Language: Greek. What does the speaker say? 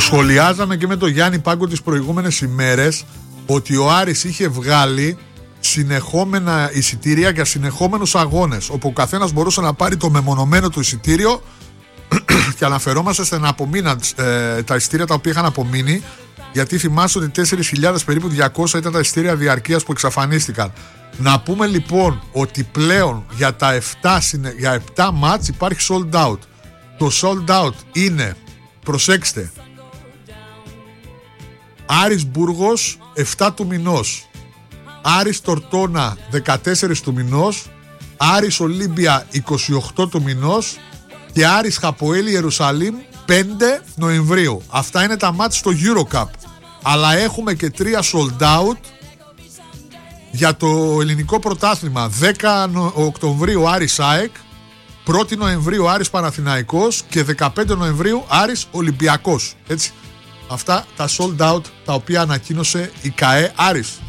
σχολιάζαμε και με τον Γιάννη Πάγκο τις προηγούμενες ημέρες ότι ο Άρης είχε βγάλει συνεχόμενα εισιτήρια για συνεχόμενους αγώνες, όπου ο καθένας μπορούσε να πάρει το μεμονωμένο του εισιτήριο και αναφερόμαστε στα τα εισιτήρια τα οποία είχαν απομείνει, γιατί θυμάσαι ότι 4.000 περίπου 200 ήταν τα εισιτήρια διαρκείας που εξαφανίστηκαν. Να πούμε λοιπόν ότι πλέον για τα 7 μάτς υπάρχει sold out. Το sold out είναι, προσέξτε, Άρης Μπούργος 7 του μηνός, Άρης Τορτώνα 14 του μηνός, Άρης Ολύμπια 28 του μηνός και Άρης Χαποέλη Ιερουσαλήμ 5 Νοεμβρίου. Αυτά είναι τα μάτς στο EuroCup. Αλλά έχουμε και 3 sold out για το ελληνικό πρωτάθλημα. 10 Οκτωβρίου Άρης ΑΕΚ, 1η Νοεμβρίου Άρης Παναθηναϊκός και 15 Νοεμβρίου Άρης Ολυμπιακός. Έτσι. Αυτά τα sold out τα οποία ανακοίνωσε η ΚΑΕ Άρης.